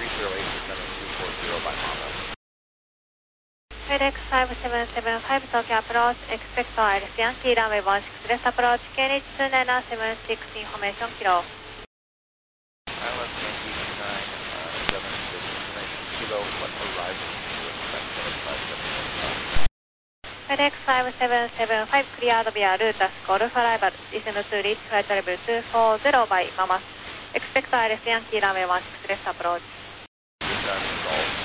by Mama. FedEx 5775 Tokyo approach, expect ILS Yankee runway 16 left approach, KNH297 information kilo. ILS Yankee 297 kilo, what horizon do you expect FedEx 5775? FedEx 5775 cleared via route as Golf arrival, descend to reach flight level 240 by Mama. Expect ILS Yankee runway 16 left approach. Golf.